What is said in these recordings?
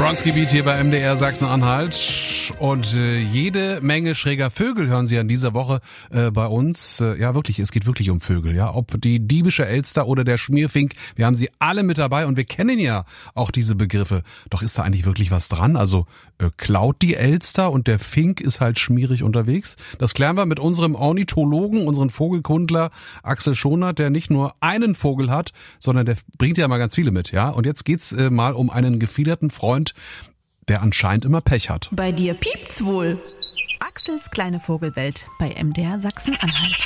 Bronski-Beat hier bei MDR Sachsen-Anhalt. Und jede Menge schräger Vögel hören Sie an dieser Woche bei uns. Ja, wirklich, es geht wirklich um Vögel. Ja, ob die diebische Elster oder der Schmierfink, wir haben sie alle mit dabei und wir kennen ja auch diese Begriffe. Doch ist da eigentlich wirklich was dran? Also klaut die Elster und der Fink ist halt schmierig unterwegs? Das klären wir mit unserem Ornithologen, unseren Vogelkundler Axel Schonert, der nicht nur einen Vogel hat, sondern der bringt ja mal ganz viele mit. Ja, und jetzt geht's mal um einen gefiederten Freund, der anscheinend immer Pech hat. Bei dir piept's wohl. Axels kleine Vogelwelt bei MDR Sachsen-Anhalt.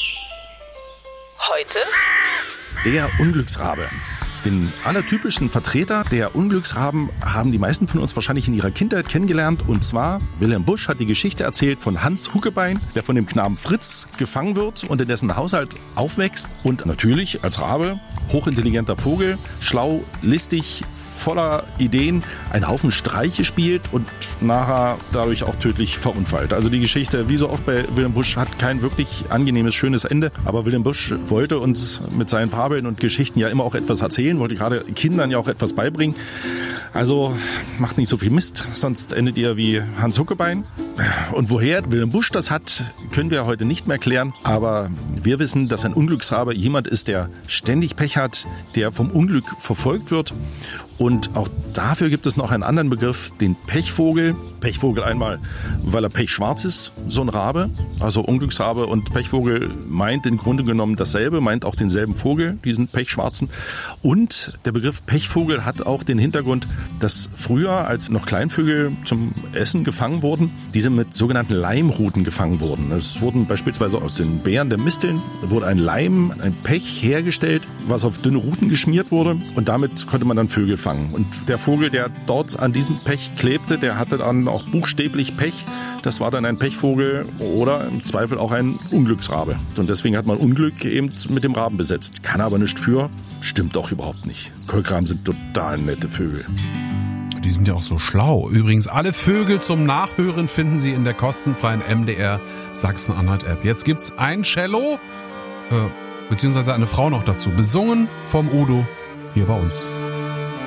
Heute? Der Unglücksrabe. Den allertypischen Vertreter der Unglücksraben haben die meisten von uns wahrscheinlich in ihrer Kindheit kennengelernt. Und zwar, Wilhelm Busch hat die Geschichte erzählt von Hans Huckebein, der von dem Knaben Fritz gefangen wird und in dessen Haushalt aufwächst. Und natürlich als Rabe, hochintelligenter Vogel, schlau, listig, voller Ideen, einen Haufen Streiche spielt und nachher dadurch auch tödlich verunfallt. Also die Geschichte, wie so oft bei Wilhelm Busch, hat kein wirklich angenehmes, schönes Ende. Aber Wilhelm Busch wollte uns mit seinen Fabeln und Geschichten ja immer auch etwas erzählen, wollte gerade Kindern ja auch etwas beibringen. Also macht nicht so viel Mist, sonst endet ihr wie Hans Huckebein. Und woher Wilhelm Busch das hat, können wir heute nicht mehr klären. Aber wir wissen, dass ein Unglücksrabe jemand ist, der ständig Pech hat, der vom Unglück verfolgt wird. Und auch dafür gibt es noch einen anderen Begriff, den Pechvogel. Pechvogel einmal, weil er pechschwarz ist, so ein Rabe. Also Unglücksrabe und Pechvogel meint im Grunde genommen dasselbe, meint auch denselben Vogel, diesen pechschwarzen. Und der Begriff Pechvogel hat auch den Hintergrund, dass früher, als noch Kleinvögel zum Essen gefangen wurden, diese mit sogenannten Leimruten gefangen wurden. Es wurden beispielsweise aus den Beeren der Misteln, wurde ein Leim, ein Pech hergestellt, was auf dünne Ruten geschmiert wurde. Und damit konnte man dann Vögel fangen. Und der Vogel, der dort an diesem Pech klebte, der hatte dann auch buchstäblich Pech. Das war dann ein Pechvogel oder im Zweifel auch ein Unglücksrabe. Und deswegen hat man Unglück eben mit dem Raben besetzt. Kann aber nicht für, stimmt doch überhaupt nicht. Kolkraben sind total nette Vögel. Die sind ja auch so schlau. Übrigens, alle Vögel zum Nachhören finden Sie in der kostenfreien MDR Sachsen-Anhalt-App. Jetzt gibt's ein Cello, beziehungsweise eine Frau noch dazu, besungen vom Udo hier bei uns.